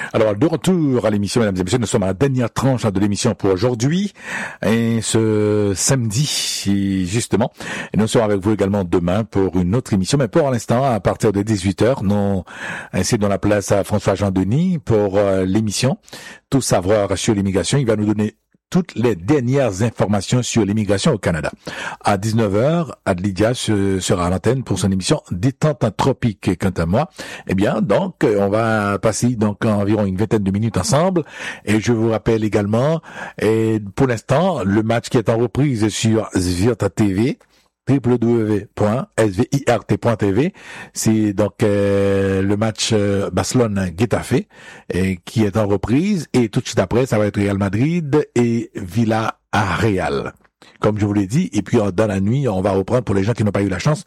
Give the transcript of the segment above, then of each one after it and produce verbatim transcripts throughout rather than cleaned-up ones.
Alors, de retour à l'émission, mesdames et messieurs, nous sommes à la dernière tranche de l'émission pour aujourd'hui, et ce samedi, justement, et nous serons avec vous également demain pour une autre émission, mais pour l'instant, à partir de dix-huit heures, nous, ainsi dans la place à François-Jean Denis pour euh, l'émission Tout savoir sur l'immigration. Il va nous donner toutes les dernières informations sur l'immigration au Canada. À dix-neuf heures, Adlidia sera à l'antenne pour son émission Détente tropique. Quant à moi, eh bien, donc, on va passer donc environ une vingtaine de minutes ensemble. Et je vous rappelle également, et pour l'instant, le match qui est en reprise sur Zvirt T V, w w w point s v i r t point t v. C'est donc euh, le match euh, Barcelone-Getafe et qui est en reprise, et tout de suite après ça va être Real Madrid et Villarreal, comme je vous l'ai dit. Et puis dans la nuit on va reprendre pour les gens qui n'ont pas eu la chance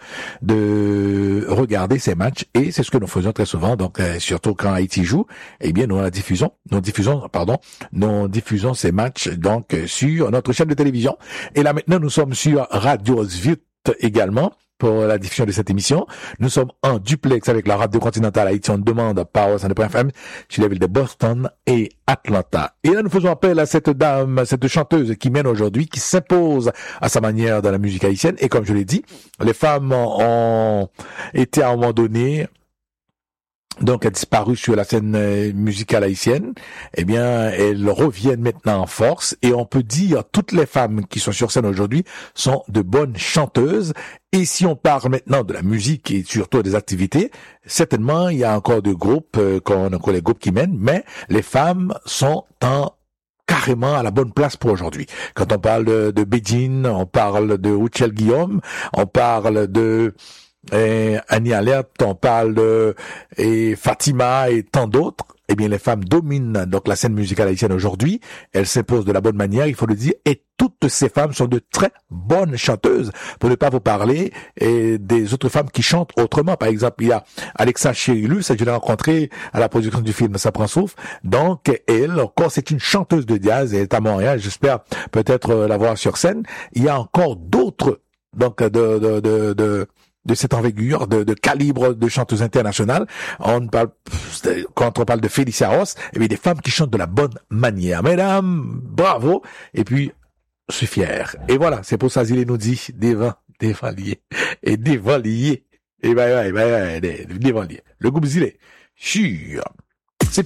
de regarder ces matchs, et c'est ce que nous faisons très souvent. Donc euh, surtout quand Haïti joue, eh bien nous la diffusons, nous diffusons pardon, nous diffusons ces matchs donc sur notre chaîne de télévision. Et là maintenant nous sommes sur Radio Zvirt également pour la diffusion de cette émission. Nous sommes en duplex avec la radio continentale Haïti on demande Power cent deux point F M sur les villes de Boston et Atlanta. Et là nous faisons appel à cette dame, cette chanteuse qui mène aujourd'hui, qui s'impose à sa manière dans la musique haïtienne. Et comme je l'ai dit, les femmes ont été à un moment donné donc a disparu sur la scène musicale haïtienne. Eh bien, elles reviennent maintenant en force, et on peut dire toutes les femmes qui sont sur scène aujourd'hui sont de bonnes chanteuses. Et si on parle maintenant de la musique et surtout des activités, certainement il y a encore des groupes, euh, qu'on a encore les groupes qui mènent, mais les femmes sont en carrément à la bonne place pour aujourd'hui. Quand on parle de, de Bédine, on parle de Uchel Guillaume, on parle de Et Annie Alert, on parle de et Fatima et tant d'autres. Eh bien, les femmes dominent donc la scène musicale haïtienne aujourd'hui. Elles s'imposent de la bonne manière, il faut le dire, et toutes ces femmes sont de très bonnes chanteuses, pour ne pas vous parler et des autres femmes qui chantent autrement. Par exemple, il y a Alexa Cherilus, je l'ai rencontrée à la production du film Ça prend souffle. Donc, elle, encore, c'est une chanteuse de jazz, elle est à Montréal, j'espère peut-être la voir sur scène. Il y a encore d'autres, donc, de, de, de, de de cette envergure, de, de calibre de chanteuse internationale. On parle, quand on parle de Félicia Ross, eh bien, des femmes qui chantent de la bonne manière. Mesdames, bravo. Et puis, je suis fier. Et voilà, c'est pour ça qu'il nous dit, devant, devant lié. Et devant lié. Et ben, ouais, ben, ouais, devant lié. Le groupe Zilé. Sûr.